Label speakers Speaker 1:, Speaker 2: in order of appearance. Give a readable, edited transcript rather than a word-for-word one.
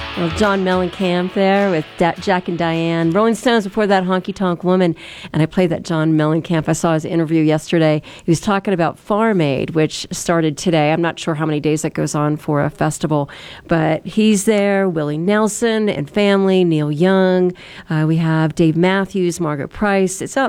Speaker 1: Well, John Mellencamp there with Jack and Diane. Rolling Stones before that, Honky Tonk Woman. And I played that John Mellencamp. I saw his interview yesterday. He was talking about Farm Aid, which started today. I'm not sure how many days that goes on for a festival. But he's there, Willie Nelson and family, Neil Young. We have Dave Matthews, Margaret Price. It's